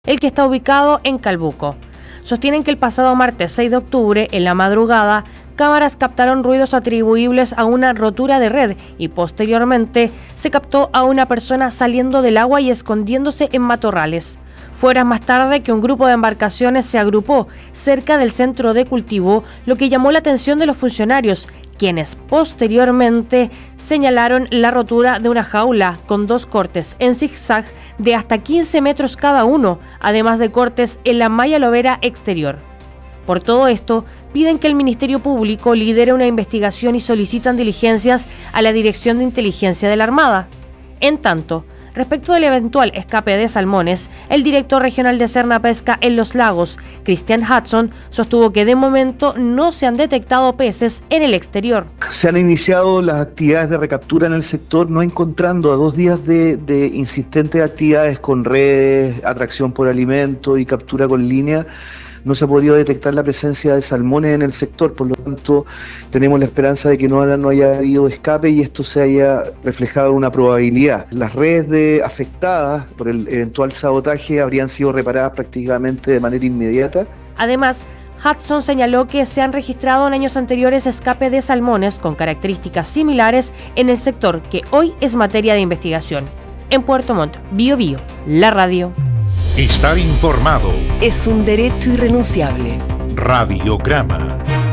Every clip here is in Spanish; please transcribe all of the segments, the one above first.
el que está ubicado en Calbuco. Sostienen que el pasado martes 6 de octubre, en la madrugada, cámaras captaron ruidos atribuibles a una rotura de red y posteriormente se captó a una persona saliendo del agua y escondiéndose en matorrales. Fue horas más tarde que un grupo de embarcaciones se agrupó cerca del centro de cultivo, lo que llamó la atención de los funcionarios, quienes posteriormente señalaron la rotura de una jaula con 2 cortes en zigzag de hasta 15 metros cada uno, además de cortes en la malla lobera exterior. Por todo esto, piden que el Ministerio Público lidere una investigación y solicitan diligencias a la Dirección de Inteligencia de la Armada. En tanto, respecto del eventual escape de salmones, el director regional de Sernapesca en Los Lagos, Christian Hudson, sostuvo que de momento no se han detectado peces en el exterior. Se han iniciado las actividades de recaptura en el sector, no encontrando a 2 días de insistentes actividades con redes, atracción por alimento y captura con línea. No se ha podido detectar la presencia de salmones en el sector, por lo tanto tenemos la esperanza de que no haya habido escape y esto se haya reflejado en una probabilidad. Las redes afectadas por el eventual sabotaje habrían sido reparadas prácticamente de manera inmediata. Además, Hudson señaló que se han registrado en años anteriores escape de salmones con características similares en el sector que hoy es materia de investigación. En Puerto Montt, Bío Bío, la radio. Estar informado es un derecho irrenunciable. Radiograma.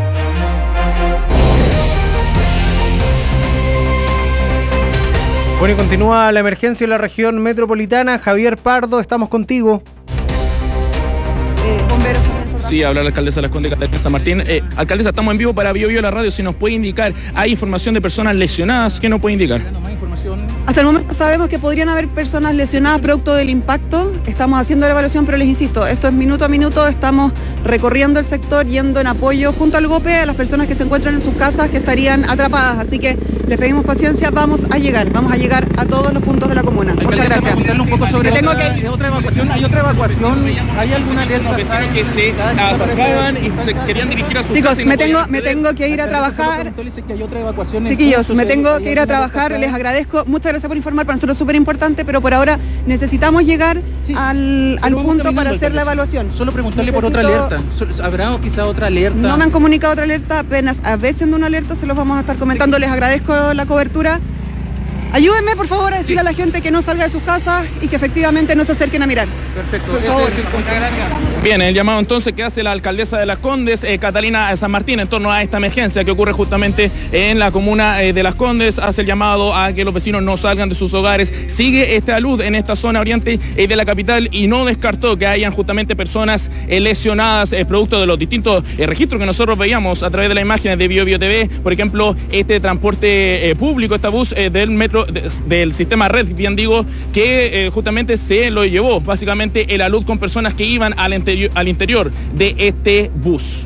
Bueno, y continúa la emergencia en la región metropolitana. Javier Pardo, estamos contigo. Bomberos. Sí, habla la alcaldesa de Las Condes, Catalina San Martín. Alcaldesa, estamos en vivo para Bío Bío la radio. Si nos puede indicar, hay información de personas lesionadas, ¿qué nos puede indicar? Hasta el momento sabemos que podrían haber personas lesionadas producto del impacto. Estamos haciendo la evaluación, pero les insisto, esto es minuto a minuto. Estamos recorriendo el sector, yendo en apoyo junto al GOPE a las personas que se encuentran en sus casas que estarían atrapadas. Así que les pedimos paciencia, vamos a llegar a todos los puntos de la comuna. Muchas gracias. Un poco sobre otra evacuación. ¿Hay otra evacuación? ¿Hay alguna alerta? Vecinos que se acercaban y se querían dirigir a sus Chicos, casas. me tengo que ir a trabajar. Chiquillos, me tengo que ir a trabajar. Les agradezco. Muchas gracias por informar. Para nosotros es súper importante, pero por ahora necesitamos llegar al punto para hacer la evaluación. Solo preguntarle por otra alerta. ¿Habrá quizá otra alerta? No me han comunicado otra alerta, apenas a veces de una alerta se los vamos a estar comentando. Sí. Les agradezco la cobertura. Ayúdenme, por favor, a decirle a la gente que no salga de sus casas y que efectivamente no se acerquen a mirar. Perfecto. Por favor. Muchas gracias. Bien, el llamado entonces que hace la alcaldesa de Las Condes, Catalina San Martín, en torno a esta emergencia que ocurre justamente en la comuna de Las Condes, hace el llamado a que los vecinos no salgan de sus hogares. Sigue esta luz en esta zona oriente de la capital y no descartó que hayan justamente personas lesionadas producto de los distintos registros que nosotros veíamos a través de las imágenes de Bío Bío TV. Por ejemplo, este transporte público, esta bus del metro del sistema red, bien digo, que justamente se lo llevó básicamente el alud con personas que iban al interior de este bus.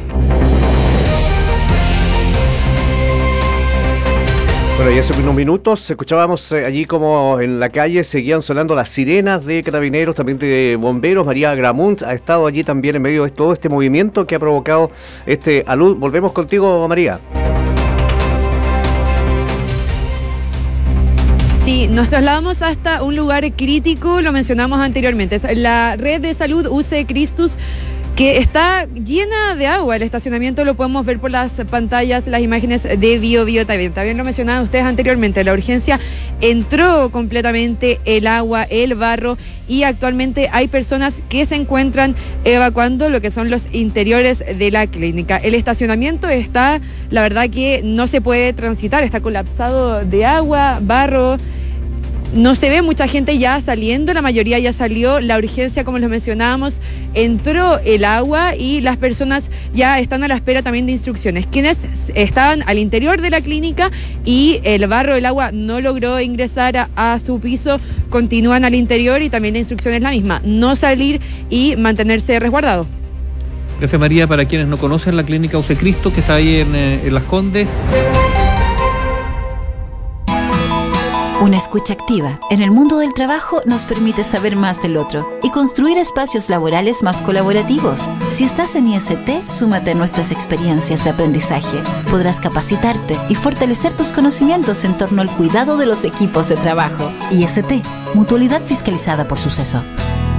Bueno, y hace unos minutos escuchábamos allí como en la calle seguían sonando las sirenas de carabineros, también de bomberos. María Gramunt ha estado allí también en medio de todo este movimiento que ha provocado este alud. Volvemos contigo, María. Sí, nos trasladamos hasta un lugar crítico, lo mencionamos anteriormente, la red de salud UC Christus, que está llena de agua. El estacionamiento lo podemos ver por las pantallas, las imágenes de Bío Bío también lo mencionaban ustedes anteriormente. La urgencia entró completamente el agua, el barro, y actualmente hay personas que se encuentran evacuando lo que son los interiores de la clínica. El estacionamiento está, la verdad que no se puede transitar, está colapsado de agua, barro. No se ve mucha gente ya saliendo, la mayoría ya salió. La urgencia, como lo mencionábamos, entró el agua y las personas ya están a la espera también de instrucciones. Quienes estaban al interior de la clínica y el barro del agua no logró ingresar a su piso, continúan al interior y también la instrucción es la misma, no salir y mantenerse resguardado. Gracias, María. Para quienes no conocen la clínica UC Cristo, que está ahí en Las Condes. Una escucha activa en el mundo del trabajo nos permite saber más del otro y construir espacios laborales más colaborativos. Si estás en IST, súmate a nuestras experiencias de aprendizaje. Podrás capacitarte y fortalecer tus conocimientos en torno al cuidado de los equipos de trabajo. IST, Mutualidad Fiscalizada por Suceso.